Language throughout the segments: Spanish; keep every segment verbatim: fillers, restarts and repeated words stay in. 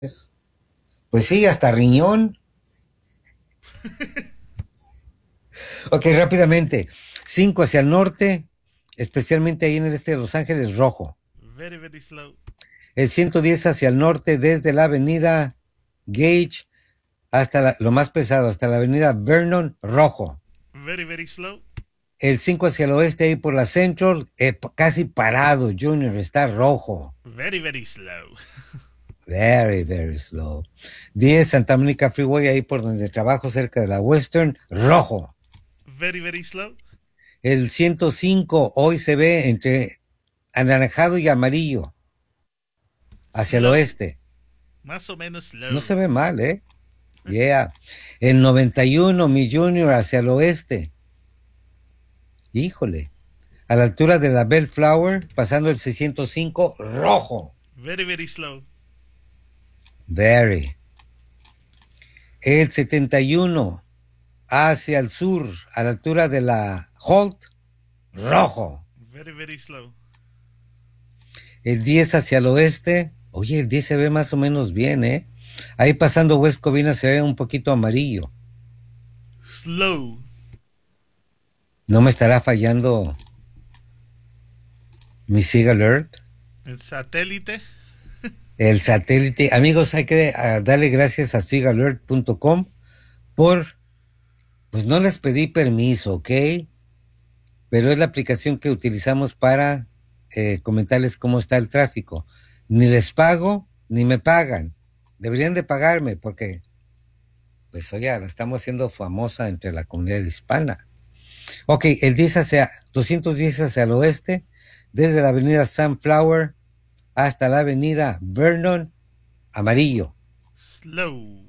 Pues sí, hasta riñón. Ok, rápidamente. Cinco hacia el norte, especialmente ahí en el este de Los Ángeles, rojo. Very, very slow. El ciento diez hacia el norte, desde la avenida Gage hasta la- lo más pesado, hasta la avenida Vernon, rojo. Very, very slow. El cinco hacia el oeste, ahí por la Central, eh, casi parado, Junior, está rojo. Very, very slow. Very, very slow. diez Santa Mónica Freeway, ahí por donde trabajo, cerca de la Western, rojo. Very, very slow. El ciento cinco hoy se ve entre anaranjado y amarillo, hacia el Slow. oeste. Más o menos No slow. se ve mal, ¿eh? Yeah. El noventa y uno, mi Junior, hacia el oeste. Híjole. A la altura de la Bellflower, pasando el seiscientos cinco, rojo. Very, very slow. Very. El setenta y uno, hacia el sur, a la altura de la Holt, rojo. Very, very slow. El diez hacia el oeste, oye, el diez se ve más o menos bien, ¿eh? Ahí pasando West Covina se ve un poquito amarillo. Slow. No me estará fallando mi Sig Alert. El satélite. El satélite. Amigos, hay que uh, darle gracias a sig alert punto com por, pues no les pedí permiso, ¿ok? Pero es la aplicación que utilizamos para eh, comentarles cómo está el tráfico. Ni les pago, ni me pagan. Deberían de pagarme porque, pues oye, la estamos haciendo famosa entre la comunidad hispana. Ok, el diez hacia, doscientos diez hacia el oeste, desde la avenida Sunflower hasta la avenida Vernon, amarillo. Slow.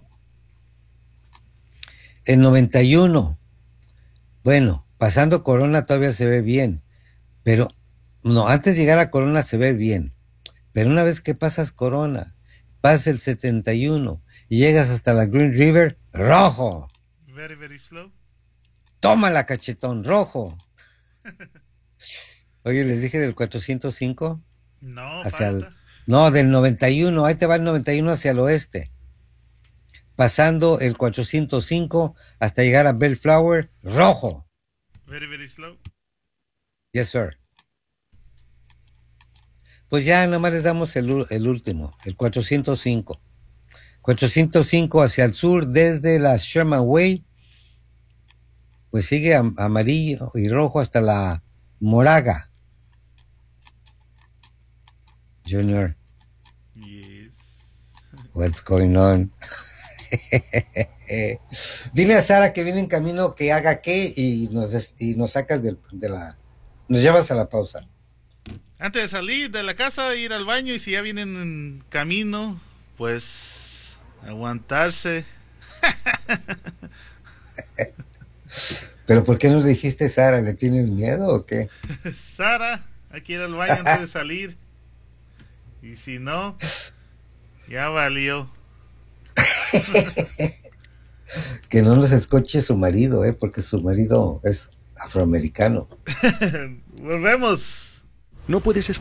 El noventa y uno, bueno, pasando Corona todavía se ve bien, pero no, antes de llegar a Corona se ve bien, pero una vez que pasas Corona, pasas el setenta y uno y llegas hasta la Green River, rojo. Very, very slow. Toma la cachetón, rojo. Oye, les dije del cuatrocientos cinco No, hacia el... falta. No, del noventa y uno, ahí te va el noventa y uno hacia el oeste, pasando el cuatrocientos cinco hasta llegar a Bellflower, rojo. Very, very slow. Yes, sir. Pues ya nomás les damos el, el último, el cuatrocientos cinco. cuatrocientos cinco hacia el sur desde la Sherman Way, pues sigue am- amarillo y rojo hasta la Moraga. Junior, Yes. what's going on? Dile a Sara que viene en camino que haga qué y nos, des- y nos sacas del- de la... Nos llevas a la pausa. Antes de salir de la casa, ir al baño y si ya vienen en camino, pues aguantarse. ¿Pero por qué nos dijiste, Sara? ¿Le tienes miedo o qué? Sara, hay que ir al baño antes de salir. Y si no, ya valió. Que no nos escuche su marido, ¿eh? Porque su marido es afroamericano. Volvemos. No puedes